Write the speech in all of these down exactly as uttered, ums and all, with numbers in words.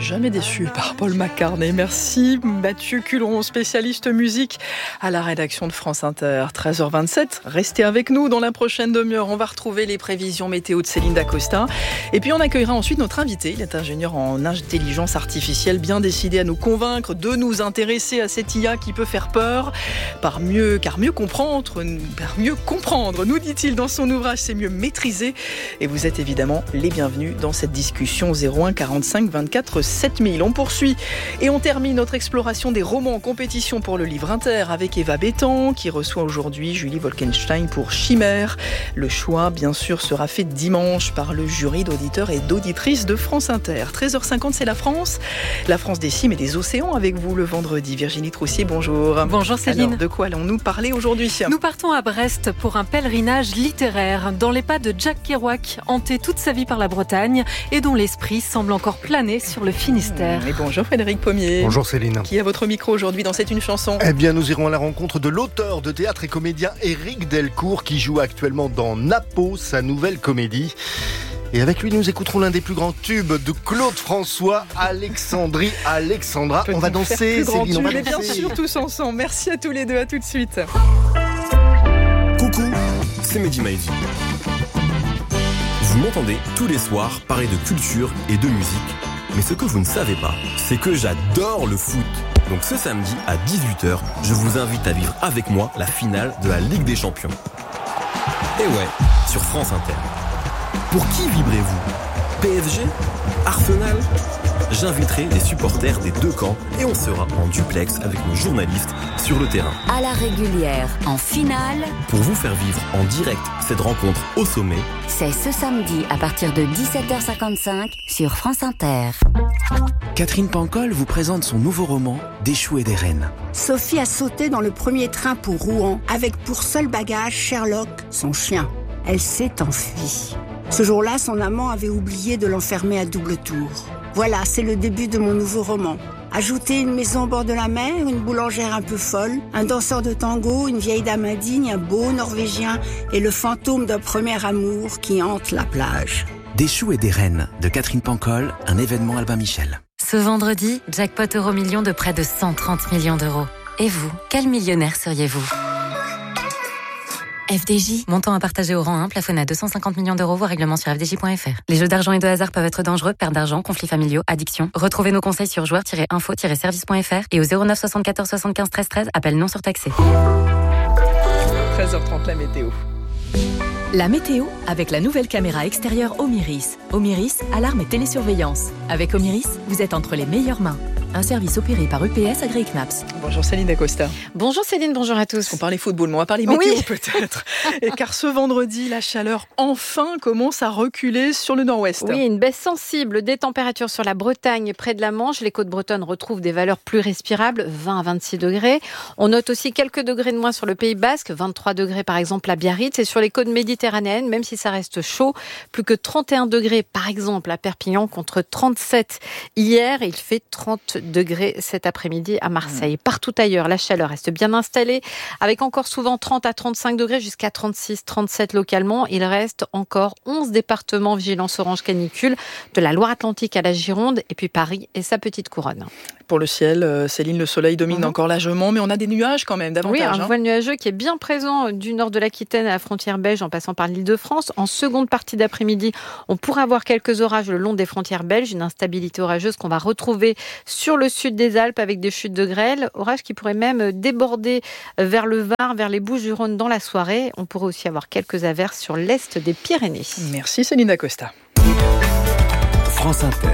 Jamais déçu par Paul McCartney. Merci Mathieu Culeron, spécialiste musique à la rédaction de France Inter. treize heures vingt-sept, restez avec nous dans la prochaine demi-heure. On va retrouver les prévisions météo de Céline Dacosta. Et puis on accueillera ensuite notre invité. Il est ingénieur en intelligence artificielle, bien décidé à nous convaincre de nous intéresser à cette I A qui peut faire peur. Par mieux, car mieux comprendre, par mieux comprendre, nous dit-il dans son ouvrage, c'est mieux maîtriser. Et vous êtes évidemment les bienvenus dans cette discussion. Zéro un quarante-cinq vingt-quatre sept mille. On poursuit et on termine notre exploration des romans en compétition pour le livre Inter avec Eva Bétan qui reçoit aujourd'hui Julie Wolkenstein pour Chimère. Le choix, bien sûr, sera fait dimanche par le jury d'auditeurs et d'auditrices de France Inter. treize heures cinquante, c'est la France. La France des cimes et des océans avec vous le vendredi. Virginie Troussier, bonjour. Bonjour Céline. Alors, de quoi allons-nous parler aujourd'hui ? Nous partons à Brest pour un pèlerinage littéraire dans les pas de Jack Kerouac, hanté toute sa vie par la Bretagne et dont l'esprit semble encore planer sur le Finistère. Et bonjour Frédéric Pommier. Bonjour Céline. Qui a votre micro aujourd'hui dans C'est une chanson ? Eh bien, nous irons à la rencontre de l'auteur de théâtre et comédien Éric Delcourt qui joue actuellement dans Napo, sa nouvelle comédie. Et avec lui, nous écouterons l'un des plus grands tubes de Claude François, Alexandrie Alexandra. Peut-on on va danser, Céline, on va mais danser. bien sûr, tous ensemble. Merci à tous les deux, à tout de suite. Coucou, c'est Mehdi Maizy. Vous m'entendez tous les soirs parler de culture et de musique. Mais ce que vous ne savez pas, c'est que j'adore le foot. Donc ce samedi à dix-huit heures, je vous invite à vivre avec moi la finale de la Ligue des Champions. Et ouais, sur France Inter. Pour qui vibrez-vous ? P S G ? Arsenal ? J'inviterai les supporters des deux camps et on sera en duplex avec nos journalistes sur le terrain. À la régulière, en finale, pour vous faire vivre en direct cette rencontre au sommet, c'est ce samedi à partir de dix-sept heures cinquante-cinq sur France Inter. Catherine Pancol vous présente son nouveau roman « Des choux et des reines ». Sophie a sauté dans le premier train pour Rouen avec pour seul bagage Sherlock, son chien. Elle s'est enfuie. Ce jour-là, son amant avait oublié de l'enfermer à double tour. Voilà, c'est le début de mon nouveau roman. Ajoutez une maison au bord de la mer, une boulangère un peu folle, un danseur de tango, une vieille dame indigne, un beau Norvégien et le fantôme d'un premier amour qui hante la plage. Des choux et des reines de Catherine Pancol, un événement Albin Michel. Ce vendredi, jackpot Euromillions de près de cent trente millions d'euros. Et vous, quel millionnaire seriez-vous ? F D J, montant à partager au rang un, plafonné à deux cent cinquante millions d'euros, voire règlement sur f d j point f r. Les jeux d'argent et de hasard peuvent être dangereux, perte d'argent, conflits familiaux, addiction. Retrouvez nos conseils sur joueurs tiret info tiret service point f r et au zéro neuf soixante-quatorze soixante-quinze treize treize, appel non surtaxé. treize heures trente, la météo. La météo avec la nouvelle caméra extérieure Omiris. Omiris, alarme et télésurveillance. Avec Omiris, vous êtes entre les meilleures mains. Un service opéré par U P S agréé C N A P S. Bonjour Céline Dacosta. Bonjour Céline, bonjour à tous. On parlait football, mais on va parler météo oui. peut-être. Et car ce vendredi, la chaleur enfin commence à reculer sur le nord-ouest. Oui, une baisse sensible des températures sur la Bretagne près de la Manche. Les côtes bretonnes retrouvent des valeurs plus respirables, vingt à vingt-six degrés. On note aussi quelques degrés de moins sur le Pays Basque, vingt-trois degrés par exemple à Biarritz. Et sur les côtes méditerranéennes, même si ça reste chaud, plus que trente et un degrés par exemple à Perpignan contre trente-sept hier. Il fait trente degrés cet après-midi à Marseille. Partout ailleurs, la chaleur reste bien installée, avec encore souvent trente à trente-cinq degrés, jusqu'à trente-six, trente-sept localement. Il reste encore onze départements vigilance orange canicule, de la Loire-Atlantique à la Gironde, et puis Paris et sa petite couronne. Pour le ciel, Céline, le soleil domine mmh. encore largement, mais on a des nuages quand même, davantage. Oui, un hein. voile nuageux qui est bien présent du nord de l'Aquitaine à la frontière belge en passant par l'Île-de-France. En seconde partie d'après-midi, on pourra avoir quelques orages le long des frontières belges, une instabilité orageuse qu'on va retrouver sur le sud des Alpes avec des chutes de grêle, orages qui pourraient même déborder vers le Var, vers les Bouches-du-Rhône dans la soirée. On pourrait aussi avoir quelques averses sur l'est des Pyrénées. Merci Céline Dacosta. France Inter.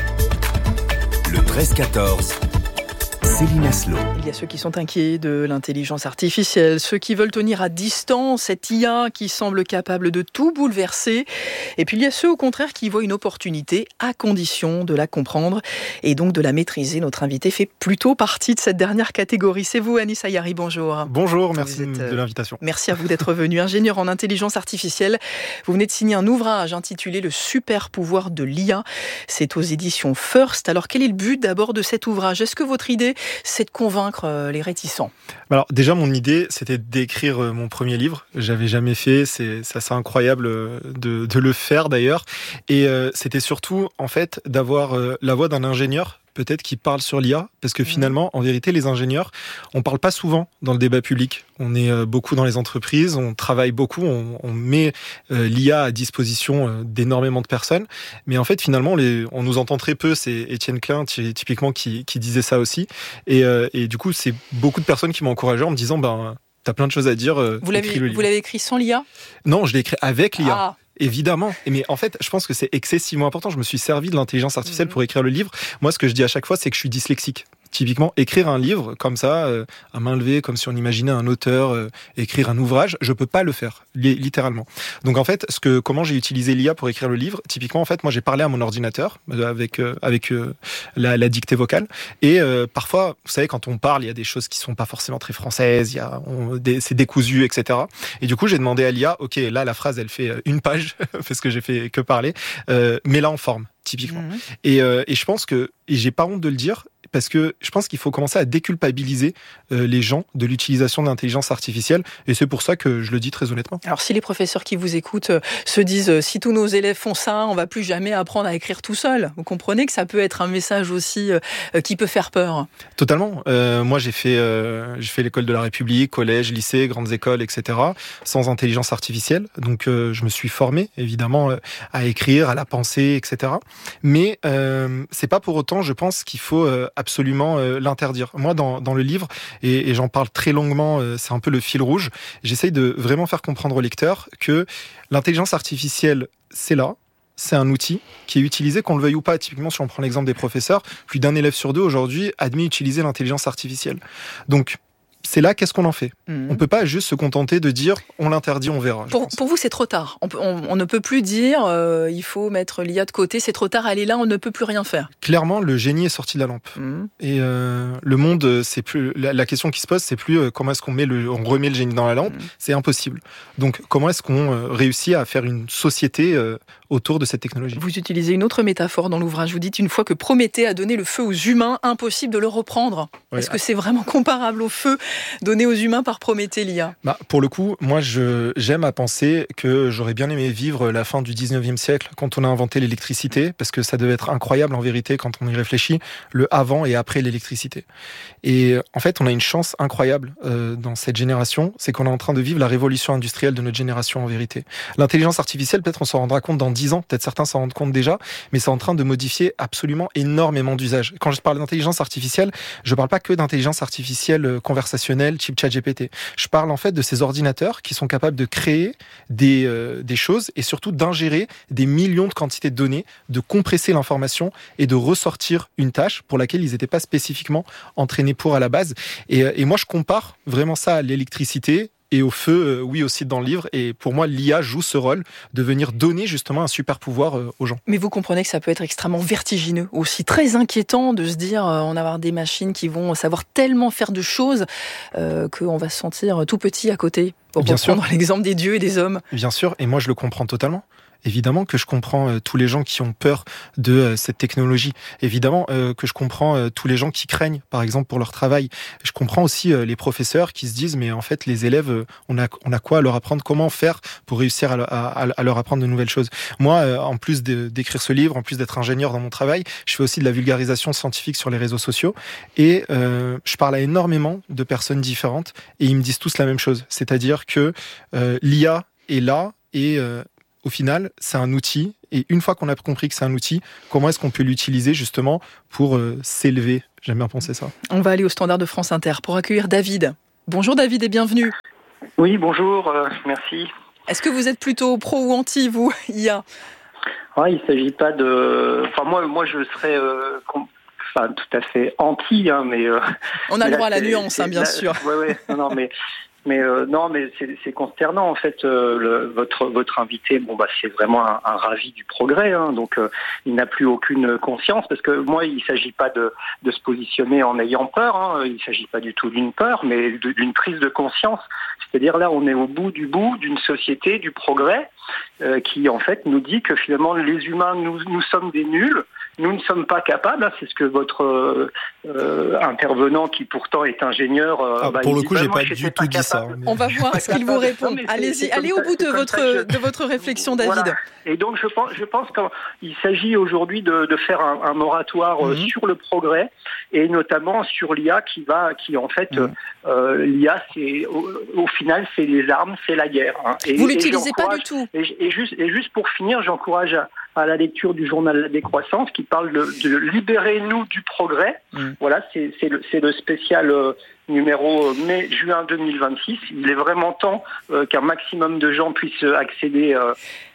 Le treize quatorze. Céline Aslo. Il y a ceux qui sont inquiets de l'intelligence artificielle, ceux qui veulent tenir à distance cette I A qui semble capable de tout bouleverser. Et puis il y a ceux au contraire qui voient une opportunité à condition de la comprendre et donc de la maîtriser. Notre invité fait plutôt partie de cette dernière catégorie. C'est vous, Anis Ayari, bonjour. Bonjour, merci êtes, euh, de l'invitation. Merci à vous d'être venu, ingénieur en intelligence artificielle. Vous venez de signer un ouvrage intitulé « Le super pouvoir de l'I A ». C'est aux éditions First. Alors quel est le but d'abord de cet ouvrage ? Est-ce que votre idée c'est de convaincre les réticents. Alors déjà, mon idée, c'était d'écrire mon premier livre. J'avais jamais fait, c'est, c'est assez incroyable de, de le faire d'ailleurs. Et euh, c'était surtout, en fait, d'avoir euh, la voix d'un ingénieur peut-être qui parle sur l'I A, parce que finalement, en vérité, les ingénieurs, on parle pas souvent dans le débat public. On est euh, beaucoup dans les entreprises, on travaille beaucoup, on, on met euh, l'I A à disposition euh, d'énormément de personnes, mais en fait, finalement, on, les, on nous entend très peu. C'est Étienne Klein, typiquement, qui, qui disait ça aussi. Et, euh, et du coup, c'est beaucoup de personnes qui m'ont encouragé en me disant, ben, t'as plein de choses à dire. Euh, vous l'avez, vous l'avez écrit sans l'I A ? Non, je l'ai écrit avec l'I A. Ah. Évidemment. Mais en fait, je pense que c'est excessivement important. Je me suis servi de l'intelligence artificielle mmh. pour écrire le livre. Moi, ce que je dis à chaque fois, c'est que je suis dyslexique. Typiquement, écrire un livre comme ça, euh, à main levée, comme si on imaginait un auteur euh, écrire un ouvrage, je peux pas le faire, li- littéralement. Donc en fait, ce que, comment j'ai utilisé l'I A pour écrire le livre, typiquement, en fait, moi j'ai parlé à mon ordinateur euh, avec euh, avec euh, la, la dictée vocale. Et euh, parfois, vous savez, quand on parle, il y a des choses qui sont pas forcément très françaises, il y a on, des, c'est décousu, et cetera. Et du coup, j'ai demandé à l'I A, ok, là la phrase, elle fait une page parce que j'ai fait que parler, euh, mais là en forme. Typiquement. Mmh. Et, euh, et je pense que, et j'ai pas honte de le dire, parce que je pense qu'il faut commencer à déculpabiliser euh, les gens de l'utilisation de l'intelligence artificielle, et c'est pour ça que je le dis très honnêtement. Alors si les professeurs qui vous écoutent euh, se disent euh, si tous nos élèves font ça, on va plus jamais apprendre à écrire tout seul, vous comprenez que ça peut être un message aussi euh, qui peut faire peur. Totalement. Euh, moi j'ai fait, euh, j'ai fait l'école de la République, collège, lycée, grandes écoles, et cetera, sans intelligence artificielle, donc euh, je me suis formé évidemment euh, à écrire, à la penser, et cetera. Mais euh, c'est pas pour autant, je pense, qu'il faut euh, absolument euh, l'interdire. Moi, dans, dans le livre, et, et j'en parle très longuement, euh, c'est un peu le fil rouge, j'essaye de vraiment faire comprendre au lecteur que l'intelligence artificielle, c'est là, c'est un outil qui est utilisé, qu'on le veuille ou pas. Typiquement, si on prend l'exemple des professeurs, plus d'un élève sur deux aujourd'hui admet utiliser l'intelligence artificielle. Donc, c'est là, qu'est-ce qu'on en fait ? mmh. On ne peut pas juste se contenter de dire on l'interdit, on verra. Pour, pour vous, c'est trop tard. On, peut, on, on ne peut plus dire euh, il faut mettre l'I A de côté, c'est trop tard, elle est là, on ne peut plus rien faire. Clairement, le génie est sorti de la lampe. Mmh. Et euh, le monde, c'est plus la, la question qui se pose, c'est plus euh, comment est-ce qu'on met le, on remet le génie dans la lampe. Mmh. C'est impossible. Donc, comment est-ce qu'on euh, réussit à faire une société euh, autour de cette technologie ? Vous utilisez une autre métaphore dans l'ouvrage. Vous dites une fois que Prométhée a donné le feu aux humains, impossible de le reprendre. Oui. Est-ce que c'est vraiment comparable au feu donné aux humains par Prométhée, l'I A ? Bah, pour le coup, moi, je, j'aime à penser que j'aurais bien aimé vivre la fin du dix-neuvième siècle, quand on a inventé l'électricité, parce que ça devait être incroyable en vérité quand on y réfléchit, le avant et après l'électricité. Et en fait, on a une chance incroyable euh, dans cette génération, c'est qu'on est en train de vivre la révolution industrielle de notre génération en vérité. L'intelligence artificielle, peut-être on s'en rendra compte dans dix ans, peut-être certains s'en rendent compte déjà, mais c'est en train de modifier absolument énormément d'usages. Quand je parle d'intelligence artificielle, je parle pas que d'intelligence artificielle conversationnelle, type ChatGPT. Je parle en fait de ces ordinateurs qui sont capables de créer des, euh, des choses et surtout d'ingérer des millions de quantités de données, de compresser l'information et de ressortir une tâche pour laquelle ils n'étaient pas spécifiquement entraînés pour à la base. Et, et moi, je compare vraiment ça à l'électricité et au feu, euh, oui, aussi dans le livre. Et pour moi, l'I A joue ce rôle de venir donner justement un super pouvoir euh, aux gens. Mais vous comprenez que ça peut être extrêmement vertigineux, aussi très inquiétant de se dire euh, on va avoir des machines qui vont savoir tellement faire de choses euh, qu'on va se sentir tout petit à côté. Pour Bien reprendre sûr. l'exemple des dieux et des hommes. Bien sûr, et moi je le comprends totalement. Évidemment que je comprends euh, tous les gens qui ont peur de euh, cette technologie. Évidemment euh, que je comprends euh, tous les gens qui craignent, par exemple, pour leur travail. Je comprends aussi euh, les professeurs qui se disent, mais en fait, les élèves, euh, on a, on a quoi à leur apprendre ? Comment faire pour réussir à, à, à leur apprendre de nouvelles choses ? Moi, euh, en plus de, d'écrire ce livre, en plus d'être ingénieur dans mon travail, je fais aussi de la vulgarisation scientifique sur les réseaux sociaux. Et euh, je parle à énormément de personnes différentes et ils me disent tous la même chose. C'est-à-dire que euh, l'I A est là et... Euh, Au final, c'est un outil, et une fois qu'on a compris que c'est un outil, comment est-ce qu'on peut l'utiliser justement pour euh, s'élever ? J'aime bien penser ça. On va aller au standard de France Inter pour accueillir David. Bonjour David et bienvenue. Oui, bonjour, euh, merci. Est-ce que vous êtes plutôt pro ou anti, vous, I A ? Ouais, il ne s'agit pas de... Enfin, moi, moi je serais... Euh, com... Enfin, tout à fait anti, hein, mais... Euh... On a le droit à la nuance, hein, bien là, sûr. Oui, oui, non, non, mais... Mais euh, non, mais c'est, c'est consternant en fait. Euh, le, votre votre invité, bon bah c'est vraiment un, un ravi du progrès. Hein, donc euh, il n'a plus aucune conscience parce que moi il s'agit pas de de se positionner en ayant peur. Hein, il s'agit pas du tout d'une peur, mais de, d'une prise de conscience. C'est-à-dire là on est au bout du bout d'une société du progrès euh, qui en fait nous dit que finalement les humains nous nous sommes des nuls nous ne sommes pas capables, hein, c'est ce que votre euh, euh, intervenant, qui pourtant est ingénieur... Euh, ah, bah, pour le coup, bah, j'ai moi, pas du tout pas dit ça. On va voir ce qu'il vous répond. Non, Allez-y, allez au bout de votre, je... de votre réflexion, David. Voilà. Et donc, je pense, je pense qu'il s'agit aujourd'hui de, de faire un, un moratoire mmh. sur le progrès, et notamment sur l'I A qui va, qui en fait, mmh. euh, l'I A, c'est au, au final, c'est les armes, c'est la guerre. Hein. Et, vous l'utilisez pas du tout. Et, et, juste, et juste pour finir, j'encourage à, à la lecture du journal La Décroissance qui parle de, de libérez-nous du progrès. Mmh. Voilà, c'est, c'est, le, c'est le spécial euh, numéro mai-juin deux mille vingt-six. Il est vraiment temps euh, qu'un maximum de gens puissent accéder euh,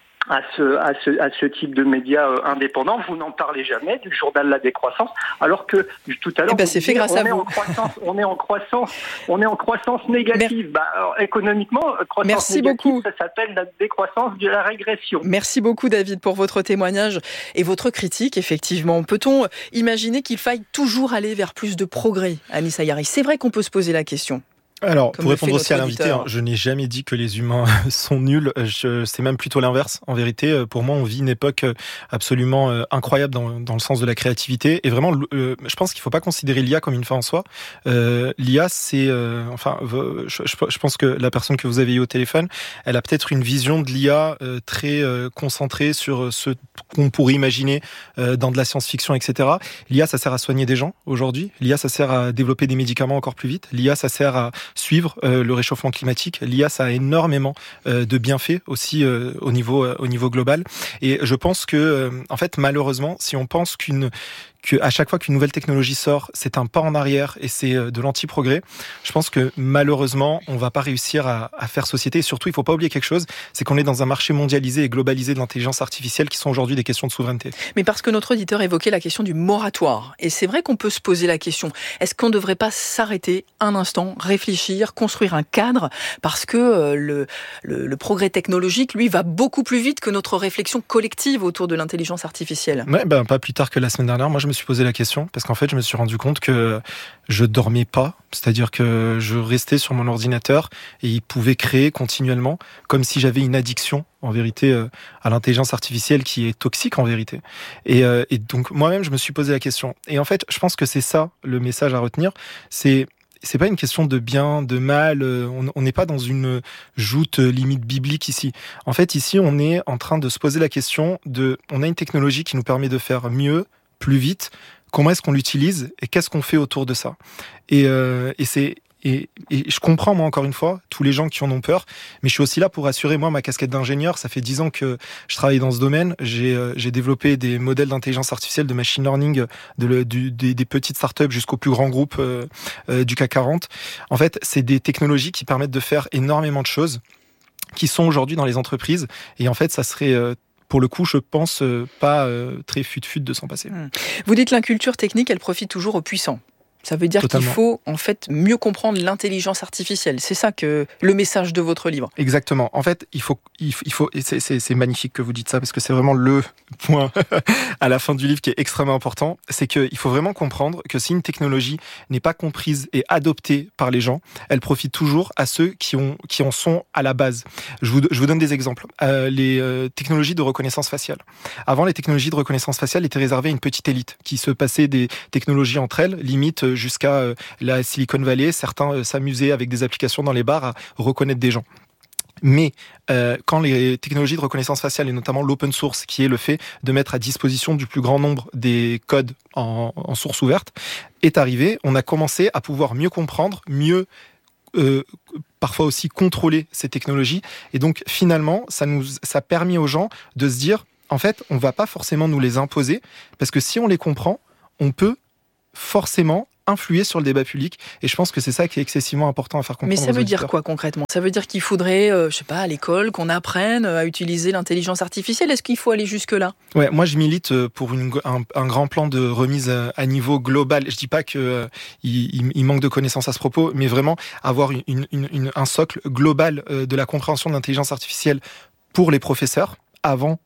à ce, à ce, à ce type de médias euh, indépendants. Vous n'en parlez jamais du journal La Décroissance, alors que tout à l'heure, eh ben, c'est fait grâce on à est vous. En croissance, on est en croissance, on est en croissance négative. Mer- bah, alors, économiquement, croissance Merci négative, beaucoup. Ça s'appelle la décroissance de la régression. Merci beaucoup, David, pour votre témoignage et votre critique. Effectivement, peut-on imaginer qu'il faille toujours aller vers plus de progrès, Anissa Yaris? C'est vrai qu'on peut se poser la question. Alors, Comme pour répondre aussi à l'invité, auditeur. hein, je n'ai jamais dit que les humains sont nuls. Je, c'est même plutôt l'inverse. En vérité, pour moi, on vit une époque absolument euh, incroyable dans, dans le sens de la créativité. Et vraiment, euh, je pense qu'il ne faut pas considérer l'I A comme une fin en soi. Euh, L'I A, c'est... Euh, enfin, je, je pense que la personne que vous avez eue au téléphone, elle a peut-être une vision de l'I A euh, très euh, concentrée sur ce qu'on pourrait imaginer euh, dans de la science-fiction, et cetera. L'I A, ça sert à soigner des gens aujourd'hui. L'I A, ça sert à développer des médicaments encore plus vite. L'I A, ça sert à suivre euh, le réchauffement climatique. L'I A, ça a énormément euh, de bienfaits aussi euh, au niveau euh, au niveau global. Et je pense que, euh, en fait, malheureusement, si on pense qu'une que à chaque fois qu'une nouvelle technologie sort, c'est un pas en arrière et c'est de l'anti-progrès, je pense que malheureusement, on va pas réussir à, à faire société. Et surtout, il faut pas oublier quelque chose, c'est qu'on est dans un marché mondialisé et globalisé de l'intelligence artificielle qui sont aujourd'hui des questions de souveraineté. Mais parce que notre auditeur évoquait la question du moratoire. Et c'est vrai qu'on peut se poser la question, est-ce qu'on ne devrait pas s'arrêter un instant, réfléchir, construire un cadre, parce que euh, le, le, le progrès technologique, lui, va beaucoup plus vite que notre réflexion collective autour de l'intelligence artificielle. Ouais, ben, pas plus tard que la semaine dernière, moi je me suis posé la question, parce qu'en fait je me suis rendu compte que je dormais pas, c'est-à-dire que je restais sur mon ordinateur et il pouvait créer continuellement, comme si j'avais une addiction en vérité euh, à l'intelligence artificielle qui est toxique en vérité. Et, euh, et donc moi-même je me suis posé la question. Et en fait je pense que c'est ça le message à retenir, c'est c'est pas une question de bien, de mal, on n'est pas dans une joute limite biblique ici. En fait ici on est en train de se poser la question de, on a une technologie qui nous permet de faire mieux, plus vite, comment est-ce qu'on l'utilise et qu'est-ce qu'on fait autour de ça. Et, euh, et c'est Et, et je comprends, moi, encore une fois, tous les gens qui en ont peur, mais je suis aussi là pour assurer, moi, ma casquette d'ingénieur. Ça fait dix ans que je travaille dans ce domaine. J'ai, euh, j'ai développé des modèles d'intelligence artificielle, de machine learning, de le, du, des, des petites startups jusqu'aux plus grands groupes euh, euh, du C A C quarante. En fait, c'est des technologies qui permettent de faire énormément de choses qui sont aujourd'hui dans les entreprises. Et en fait, ça serait... Euh, pour le coup, je pense euh, pas euh, très fut-fut de s'en passer. Vous dites que l'inculture technique, elle profite toujours aux puissants. Ça veut dire Totalement. Qu'il faut en fait mieux comprendre l'intelligence artificielle. C'est ça que le message de votre livre. Exactement. En fait, il faut, il faut, il faut et c'est, c'est, c'est magnifique que vous dites ça parce que c'est vraiment le point à la fin du livre qui est extrêmement important. C'est qu'il faut vraiment comprendre que si une technologie n'est pas comprise et adoptée par les gens, elle profite toujours à ceux qui ont, qui en sont à la base. Je vous, je vous donne des exemples. Euh, les euh, technologies de reconnaissance faciale. Avant, les technologies de reconnaissance faciale étaient réservées à une petite élite qui se passait des technologies entre elles, limite jusqu'à euh, la Silicon Valley. Certains euh, s'amusaient avec des applications dans les bars à reconnaître des gens. Mais euh, quand les technologies de reconnaissance faciale, et notamment l'open source, qui est le fait de mettre à disposition du plus grand nombre des codes en, en source ouverte, est arrivé, on a commencé à pouvoir mieux comprendre, mieux euh, parfois aussi contrôler ces technologies. Et donc finalement, ça nous, ça a permis aux gens de se dire, en fait, on ne va pas forcément nous les imposer, parce que si on les comprend, on peut forcément influer sur le débat public, et je pense que c'est ça qui est excessivement important à faire comprendre. Mais ça veut dire quoi concrètement? Ça veut dire qu'il faudrait, euh, je sais pas, à l'école, qu'on apprenne à utiliser l'intelligence artificielle. Est-ce qu'il faut aller jusque-là? Ouais, moi je milite pour une, un, un grand plan de remise à niveau global. Je dis pas que euh, il, il manque de connaissances à ce propos, mais vraiment avoir une, une, une, un socle global euh, de la compréhension de l'intelligence artificielle pour les professeurs avant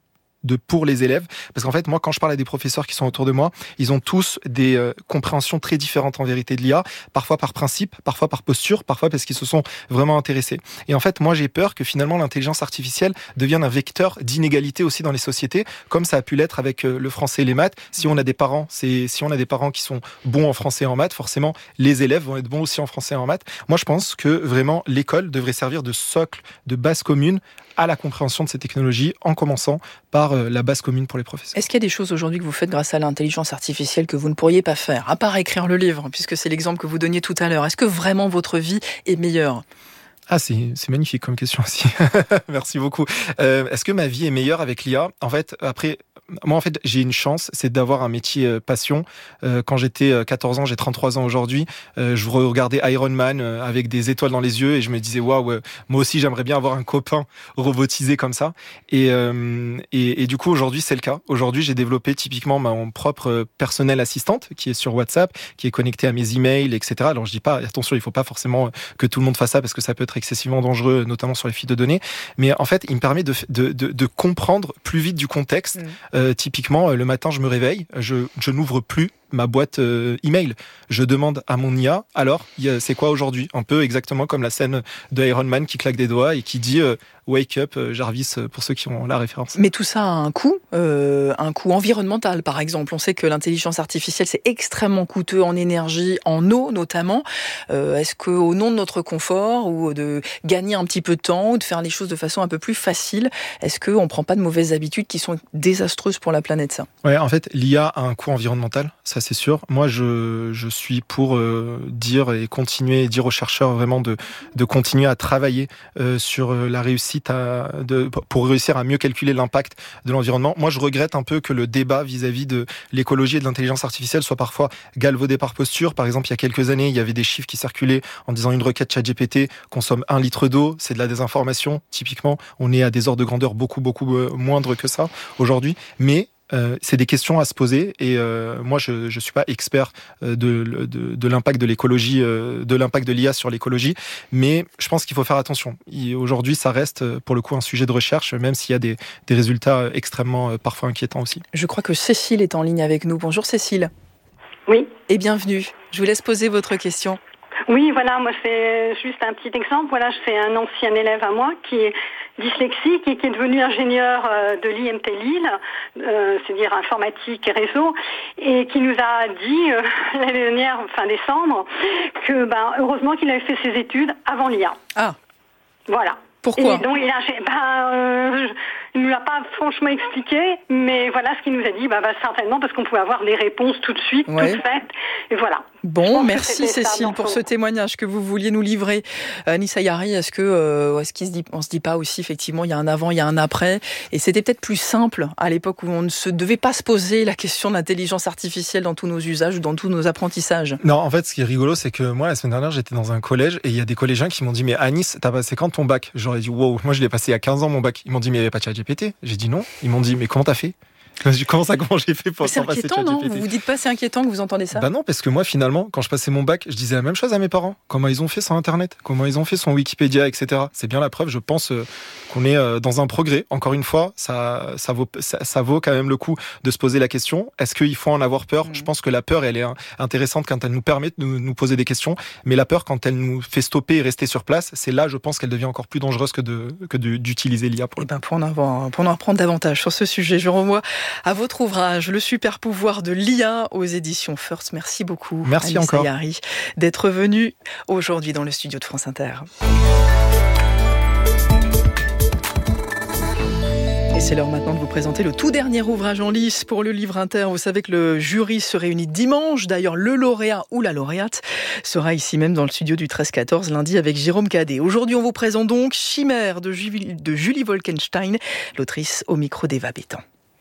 de pour les élèves. Parce qu'en fait, moi, quand je parle à des professeurs qui sont autour de moi, ils ont tous des euh, compréhensions très différentes en vérité de l'I A, parfois par principe, parfois par posture, parfois parce qu'ils se sont vraiment intéressés. Et en fait, moi, j'ai peur que finalement l'intelligence artificielle devienne un vecteur d'inégalité aussi dans les sociétés, comme ça a pu l'être avec euh, le français et les maths. Si on a des parents, c'est si on a des parents qui sont bons en français et en maths, forcément, les élèves vont être bons aussi en français et en maths. Moi, je pense que vraiment l'école devrait servir de socle, de base commune à la compréhension de ces technologies, en commençant par euh, la base commune pour les professeurs. Est-ce qu'il y a des choses aujourd'hui que vous faites grâce à l'intelligence artificielle que vous ne pourriez pas faire, à part écrire le livre, puisque c'est l'exemple que vous donniez tout à l'heure? Est-ce que vraiment votre vie est meilleure? Ah, c'est, c'est magnifique comme question aussi. Merci beaucoup. Euh, est-ce que ma vie est meilleure avec l'I A? En fait, après, moi, en fait, j'ai une chance, c'est d'avoir un métier euh, passion. Euh, quand j'étais quatorze ans, j'ai trente-trois ans aujourd'hui, euh, je regardais Iron Man euh, avec des étoiles dans les yeux et je me disais, waouh, euh, moi aussi, j'aimerais bien avoir un copain robotisé comme ça. Et, euh, et, et du coup, aujourd'hui, c'est le cas. Aujourd'hui, j'ai développé typiquement mon propre personnel assistante qui est sur WhatsApp, qui est connecté à mes emails, et cetera. Alors, je dis pas, attention, il faut pas forcément que tout le monde fasse ça parce que ça peut être excessivement dangereux, notamment sur les fuites de données. Mais en fait, il me permet de, de, de, de comprendre plus vite du contexte. Mmh. Euh, typiquement, le matin, je me réveille, je, je n'ouvre plus ma boîte euh, email. Je demande à mon I A, alors, c'est quoi aujourd'hui? Un peu exactement comme la scène de Iron Man qui claque des doigts et qui dit euh, Wake up, Jarvis, pour ceux qui ont la référence. Mais tout ça a un coût, euh, un coût environnemental, par exemple. On sait que l'intelligence artificielle, c'est extrêmement coûteux en énergie, en eau notamment. Euh, est-ce qu'au nom de notre confort, ou de gagner un petit peu de temps, ou de faire les choses de façon un peu plus facile, est-ce qu'on ne prend pas de mauvaises habitudes qui sont désastreuses pour la planète, ça? Ouais, en fait, l'I A a un coût environnemental, ça c'est sûr. Moi, je, je suis pour euh, dire et continuer, dire aux chercheurs vraiment de, de continuer à travailler euh, sur la réussite à, de, pour réussir à mieux calculer l'impact de l'environnement. Moi, je regrette un peu que le débat vis-à-vis de l'écologie et de l'intelligence artificielle soit parfois galvaudé par posture. Par exemple, il y a quelques années, il y avait des chiffres qui circulaient en disant une requête ChatGPT consomme un litre d'eau, c'est de la désinformation. Typiquement, on est à des ordres de grandeur beaucoup, beaucoup moindres que ça aujourd'hui. Mais Euh, c'est des questions à se poser et euh, moi je je suis pas expert de de, de l'impact de l'écologie, euh, de l'impact de l'I A sur l'écologie, mais je pense qu'il faut faire attention. Et aujourd'hui, ça reste pour le coup un sujet de recherche, même s'il y a des des résultats extrêmement euh, parfois inquiétants aussi. Je crois que Cécile est en ligne avec nous. Bonjour Cécile. Oui. Et bienvenue. Je vous laisse poser votre question. Oui, voilà, moi c'est juste un petit exemple. Voilà, c'est un ancien élève à moi qui est dyslexique et qui est devenu ingénieur de l'I M T Lille, euh, c'est-à-dire informatique et réseau, et qui nous a dit euh, l'année dernière, fin décembre, que ben, heureusement qu'il avait fait ses études avant l'I A. Ah. Voilà. Pourquoi? Et donc il a, ben, euh, il ne nous l'a pas franchement expliqué, mais voilà ce qu'il nous a dit. Ben, ben, certainement parce qu'on pouvait avoir des réponses tout de suite, ouais. toutes faites, et voilà. Bon, merci Cécile pour ce témoignage que vous vouliez nous livrer. Anissa Yari, est-ce que euh, est-ce qu'il se dit, on se dit pas aussi effectivement il y a un avant, il y a un après, et c'était peut-être plus simple à l'époque où on ne se devait pas se poser la question de l'intelligence artificielle dans tous nos usages ou dans tous nos apprentissages. Non, en fait, ce qui est rigolo, c'est que moi la semaine dernière j'étais dans un collège et il y a des collégiens qui m'ont dit mais Anis, t'as passé quand ton bac? J'aurais dit wow, moi je l'ai passé il y a quinze ans mon bac. Ils m'ont dit mais il n'y avait pas de ChatGPT. J'ai dit non. Ils m'ont dit mais comment t'as fait? Comment ça, comment j'ai fait pour c'est s'en passer inquiétant, non? Vous vous dites pas c'est inquiétant que vous entendez ça? Bah non, parce que moi finalement, quand je passais mon bac, je disais la même chose à mes parents. Comment ils ont fait sans Internet? Comment ils ont fait sans Wikipédia, et cetera. C'est bien la preuve, je pense, euh, qu'on est euh, dans un progrès. Encore une fois, ça, ça vaut, ça, ça vaut quand même le coup de se poser la question. Est-ce qu'il faut en avoir peur? mmh. Je pense que la peur, elle est intéressante quand elle nous permet de nous, nous poser des questions. Mais la peur, quand elle nous fait stopper et rester sur place, c'est là, je pense, qu'elle devient encore plus dangereuse que de, que de, d'utiliser l'I A pour. Et ben pour en avoir, pour en apprendre davantage sur ce sujet, je renvoie à votre ouvrage. Le super pouvoir de l'I A aux éditions First. Merci beaucoup. Merci Anissa encore. Yari, d'être venue aujourd'hui dans le studio de France Inter. Et c'est l'heure maintenant de vous présenter le tout dernier ouvrage en lice pour le Livre Inter. Vous savez que le jury se réunit dimanche. D'ailleurs, le lauréat ou la lauréate sera ici même dans le studio du treize quatorze lundi avec Jérôme Cadet. Aujourd'hui, on vous présente donc Chimère de Julie, de Julie Wolkenstein, l'autrice au micro d'Eva Bétan.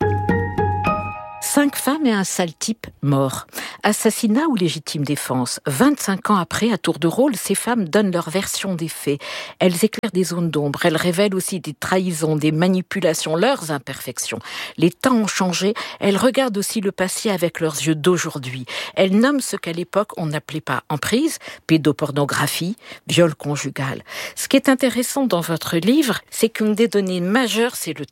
Cinq femmes et un sale type morts. Assassinat ou légitime défense? vingt-cinq ans après, à tour de rôle, ces femmes donnent leur version des faits. Elles éclairent des zones d'ombre. Elles révèlent aussi des trahisons, des manipulations, leurs imperfections. Les temps ont changé. Elles regardent aussi le passé avec leurs yeux d'aujourd'hui. Elles nomment ce qu'à l'époque on n'appelait pas emprise, pédopornographie, viol conjugal. Ce qui est intéressant dans votre livre, c'est qu'une des données majeures, c'est le temps.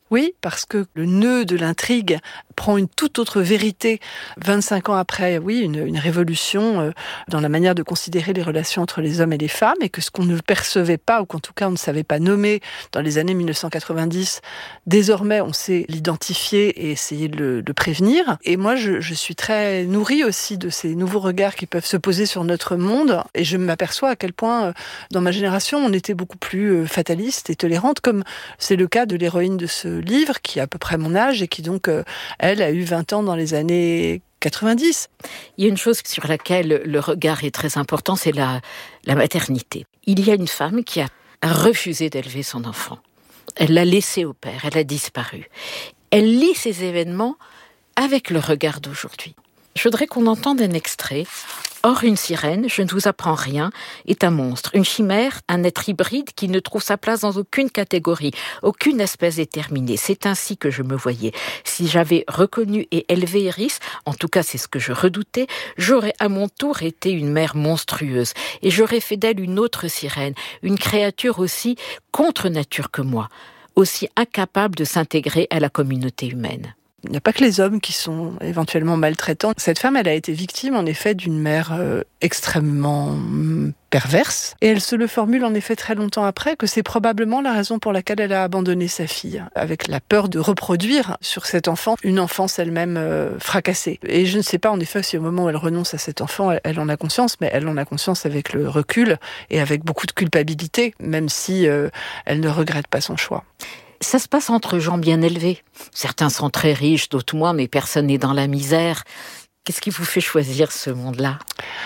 Oui, parce que le nœud de l'intrigue prend une toute autre vérité vingt-cinq ans après, oui, une, une révolution euh, dans la manière de considérer les relations entre les hommes et les femmes, et que ce qu'on ne percevait pas, ou qu'en tout cas on ne savait pas nommer dans les années mille neuf cent quatre-vingt-dix, désormais on sait l'identifier et essayer de le de prévenir. Et moi je, je suis très nourrie aussi de ces nouveaux regards qui peuvent se poser sur notre monde, et je m'aperçois à quel point, euh, dans ma génération, on était beaucoup plus euh, fataliste et tolérante, comme c'est le cas de l'héroïne de ce livre, qui a à peu près mon âge, et qui donc, euh, elle, a eu vingt ans dans les années quatre-vingt-dix. Il y a une chose sur laquelle le regard est très important, c'est la, la maternité. Il y a une femme qui a refusé d'élever son enfant. Elle l'a laissé au père, elle a disparu. Elle lit ces événements avec le regard d'aujourd'hui. Je voudrais qu'on entende un extrait. Or, une sirène, je ne vous apprends rien, est un monstre, une chimère, un être hybride qui ne trouve sa place dans aucune catégorie, aucune espèce déterminée. C'est ainsi que je me voyais. Si j'avais reconnu et élevé Iris, en tout cas c'est ce que je redoutais, j'aurais à mon tour été une mère monstrueuse. Et j'aurais fait d'elle une autre sirène, une créature aussi contre nature que moi, aussi incapable de s'intégrer à la communauté humaine. Il n'y a pas que les hommes qui sont éventuellement maltraitants. Cette femme, elle a été victime, en effet, d'une mère euh, extrêmement perverse. Et elle se le formule, en effet, très longtemps après, que c'est probablement la raison pour laquelle elle a abandonné sa fille, avec la peur de reproduire sur cet enfant une enfance elle-même euh, fracassée. Et je ne sais pas, en effet, si au moment où elle renonce à cet enfant, elle, elle en a conscience, mais elle en a conscience avec le recul et avec beaucoup de culpabilité, même si euh, elle ne regrette pas son choix. Ça se passe entre gens bien élevés. Certains sont très riches, d'autres moins, mais personne n'est dans la misère. Qu'est-ce qui vous fait choisir ce monde-là ?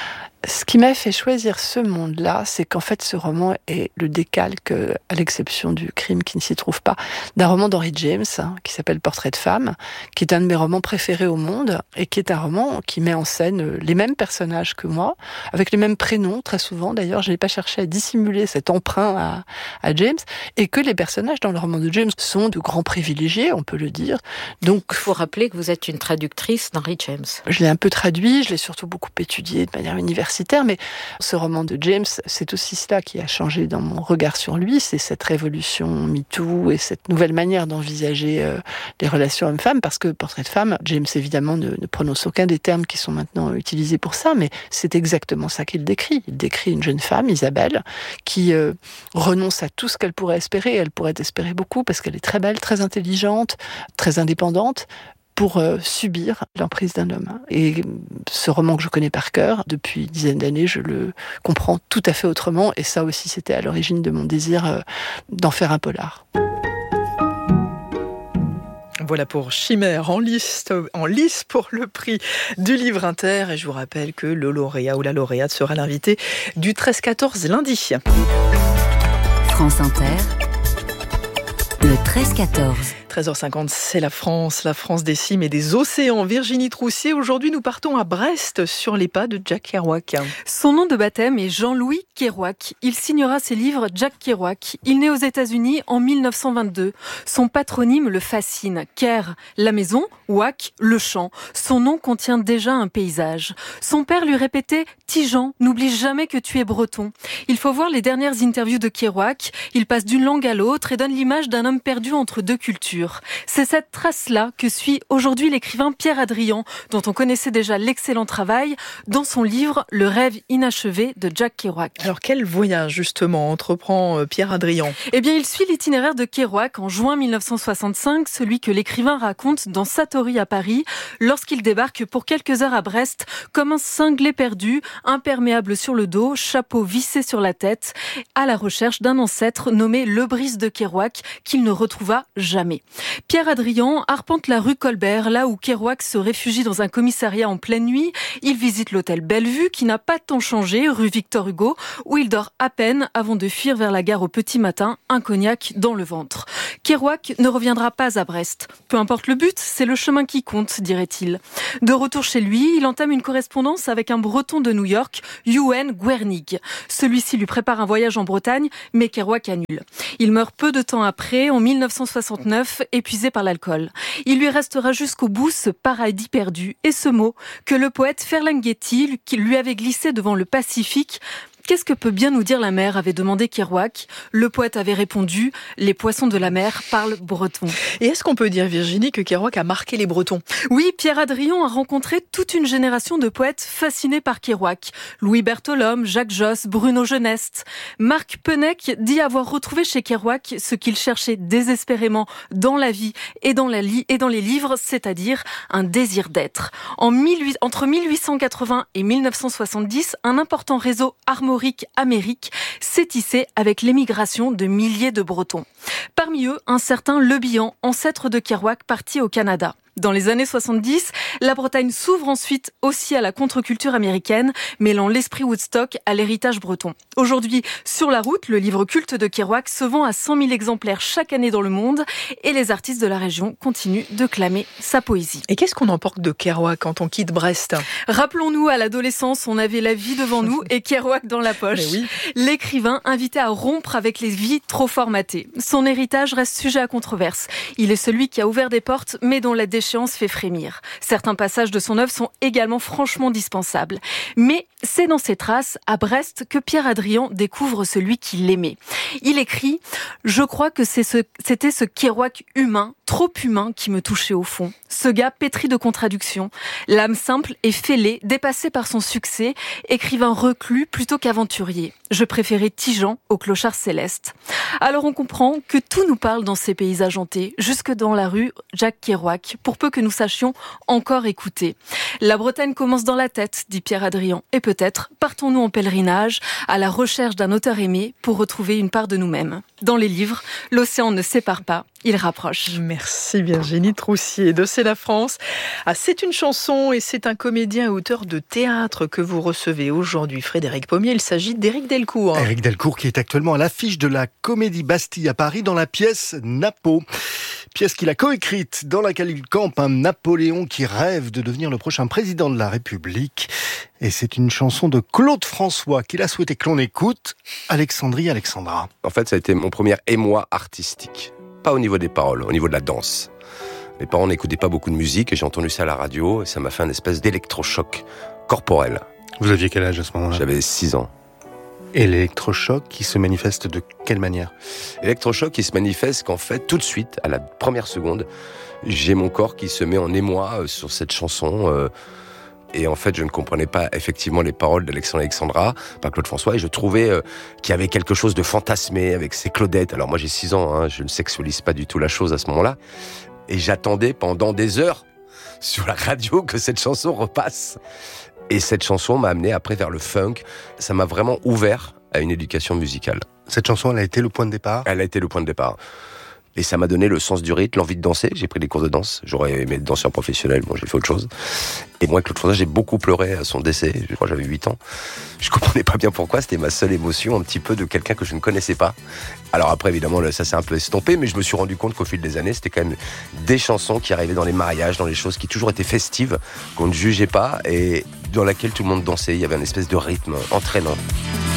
Ce qui m'a fait choisir ce monde-là, c'est qu'en fait, ce roman est le décalque, à l'exception du crime qui ne s'y trouve pas, d'un roman d'Henry James, hein, qui s'appelle Portrait de femme, qui est un de mes romans préférés au monde, et qui est un roman qui met en scène les mêmes personnages que moi, avec les mêmes prénoms, très souvent. D'ailleurs, je n'ai pas cherché à dissimuler cet emprunt à, à James, et que les personnages dans le roman de James sont de grands privilégiés, on peut le dire. Donc, il faut rappeler que vous êtes une traductrice d'Henry James. Je l'ai un peu traduit, je l'ai surtout beaucoup étudié de manière universelle. Mais ce roman de James, c'est aussi cela qui a changé dans mon regard sur lui, c'est cette révolution MeToo et cette nouvelle manière d'envisager euh, les relations hommes-femmes, parce que Portrait de femme, James évidemment ne, ne prononce aucun des termes qui sont maintenant utilisés pour ça, mais c'est exactement ça qu'il décrit. Il décrit une jeune femme, Isabelle, qui euh, renonce à tout ce qu'elle pourrait espérer. Elle pourrait espérer beaucoup parce qu'elle est très belle, très intelligente, très indépendante, pour euh, subir l'emprise d'un homme. Et ce roman que je connais par cœur, depuis une dizaine d'années, je le comprends tout à fait autrement, et ça aussi c'était à l'origine de mon désir euh, d'en faire un polar. Voilà pour Chimère, en lice, en lice pour le prix du Livre Inter. Et je vous rappelle que le lauréat ou la lauréate sera l'invité du treize quatorze lundi. France Inter, le treize quatorze. treize heures cinquante, c'est la France, la France des cimes et des océans. Virginie Troussier, aujourd'hui nous partons à Brest sur les pas de Jack Kerouac. Son nom de baptême est Jean-Louis Kerouac. Il signera ses livres Jack Kerouac. Il naît aux États-Unis en mille neuf cent vingt-deux. Son patronyme le fascine. Ker, la maison, Wac, le champ. Son nom contient déjà un paysage. Son père lui répétait « Tijan, n'oublie jamais que tu es breton ». Il faut voir les dernières interviews de Kerouac. Il passe d'une langue à l'autre et donne l'image d'un homme perdu entre deux cultures. C'est cette trace-là que suit aujourd'hui l'écrivain Pierre Hadrian, dont on connaissait déjà l'excellent travail dans son livre Le rêve inachevé de Jack Kerouac. Alors quel voyage justement entreprend Pierre Hadrian ? Eh bien il suit l'itinéraire de Kerouac en juin mille neuf cent soixante-cinq, celui que l'écrivain raconte dans Satori à Paris, lorsqu'il débarque pour quelques heures à Brest comme un cinglé perdu, imperméable sur le dos, chapeau vissé sur la tête, à la recherche d'un ancêtre nommé Lebris de Kerouac qu'il ne retrouva jamais. Pierre Hadrian arpente la rue Colbert, là où Kerouac se réfugie dans un commissariat en pleine nuit. Il visite l'hôtel Bellevue, qui n'a pas tant changé, rue Victor Hugo, où il dort à peine avant de fuir vers la gare au petit matin, un cognac dans le ventre. Kerouac ne reviendra pas à Brest. Peu importe le but, c'est le chemin qui compte, dirait-il. De retour chez lui, il entame une correspondance avec un breton de New York, Ewen Guernig. Celui-ci lui prépare un voyage en Bretagne, mais Kerouac annule. Il meurt peu de temps après, en mille neuf cent soixante-neuf, épuisé par l'alcool. Il lui restera jusqu'au bout ce paradis perdu et ce mot que le poète Ferlinghetti lui avait glissé devant le Pacifique Qu'est-ce que peut bien nous dire la mer avait demandé Kerouac. Le poète avait répondu « Les poissons de la mer parlent breton ». Et est-ce qu'on peut dire, Virginie, que Kerouac a marqué les Bretons ? Oui, Pierre Adrian a rencontré toute une génération de poètes fascinés par Kerouac. Louis Bertholome, Jacques Josse, Bruno Geneste. Marc Penec dit avoir retrouvé chez Kerouac ce qu'il cherchait désespérément dans la vie et dans, la li- et dans les livres, c'est-à-dire un désir d'être. En mille, entre mille huit cent quatre-vingts et mille neuf cent soixante-dix, un important réseau armorique Amérique s'est tissé avec l'émigration de milliers de Bretons. Parmi eux, un certain Le Bihan, ancêtre de Kerouac, parti au Canada. Dans les années soixante-dix, la Bretagne s'ouvre ensuite aussi à la contre-culture américaine, mêlant l'esprit Woodstock à l'héritage breton. Aujourd'hui, Sur la route, le livre culte de Kerouac se vend à cent mille exemplaires chaque année dans le monde et les artistes de la région continuent de clamer sa poésie. Et qu'est-ce qu'on emporte de Kerouac quand on quitte Brest ? Rappelons-nous, à l'adolescence, on avait la vie devant nous et Kerouac dans la poche. Oui. L'écrivain invité à rompre avec les vies trop formatées. Son héritage reste sujet à controverse. Il est celui qui a ouvert des portes, mais dont la déchéance fait frémir. Certains passages de son œuvre sont également franchement dispensables. Mais c'est dans ses traces, à Brest, que Pierre Adrian découvre celui qui l'aimait. Il écrit « Je crois que c'est ce, c'était ce Kerouac humain, trop humain, qui me touchait au fond. Ce gars pétri de contradictions, l'âme simple et fêlée, dépassé par son succès, écrivain reclus plutôt qu'aventurier. Je préférais Tijan au clochard céleste. » Alors on comprend que tout nous parle dans ces paysages hantés, jusque dans la rue Jacques Kerouac, pour peu que nous sachions encore écouter. La Bretagne commence dans la tête, dit Pierre Adrian, et peut-être partons-nous en pèlerinage à la recherche d'un auteur aimé pour retrouver une part de nous-mêmes. Dans les livres, l'océan ne sépare pas, il rapproche. Merci Virginie Troussier de C'est la France. Ah, c'est une chanson et c'est un comédien et auteur de théâtre que vous recevez aujourd'hui, Frédéric Pommier. Il s'agit d'Éric Delcourt. Éric Delcourt qui est actuellement à l'affiche de la Comédie Bastille à Paris dans la pièce Napo. Pièce qu'il a coécrite dans laquelle il campe un Napoléon qui rêve de devenir le prochain président de la République. Et c'est une chanson de Claude François qu'il a souhaité que l'on écoute. Alexandrie Alexandra. En fait, ça a été mon premier émoi artistique. Pas au niveau des paroles, au niveau de la danse. Mes parents n'écoutaient pas beaucoup de musique et j'ai entendu ça à la radio et ça m'a fait un espèce d'électrochoc corporel. Vous aviez quel âge à ce moment-là ? J'avais six ans. Et l'électrochoc qui se manifeste de quelle manière ? L'électrochoc qui se manifeste qu'en fait, tout de suite, à la première seconde, j'ai mon corps qui se met en émoi sur cette chanson. Euh, et en fait, je ne comprenais pas effectivement les paroles d'Alexandre Alexandra, par Claude François, et je trouvais euh, qu'il y avait quelque chose de fantasmé avec ces Claudettes. Alors moi, j'ai six ans, hein, je ne sexualise pas du tout la chose à ce moment-là. Et j'attendais pendant des heures sur la radio que cette chanson repasse. Et cette chanson m'a amené après vers le funk. Ça m'a vraiment ouvert à une éducation musicale. Cette chanson, elle a été le point de départ ? Elle a été le point de départ. Et ça m'a donné le sens du rythme, l'envie de danser. J'ai pris des cours de danse. J'aurais aimé être danseur professionnel. Bon, j'ai fait autre chose. Et moi, Claude François, j'ai beaucoup pleuré à son décès. Je crois que j'avais huit ans. Je comprenais pas bien pourquoi. C'était ma seule émotion, un petit peu de quelqu'un que je ne connaissais pas. Alors après, évidemment, ça s'est un peu estompé, mais je me suis rendu compte qu'au fil des années, c'était quand même des chansons qui arrivaient dans les mariages, dans les choses qui toujours étaient festives, qu'on ne jugeait pas et dans laquelle tout le monde dansait. Il y avait une espèce de rythme entraînant.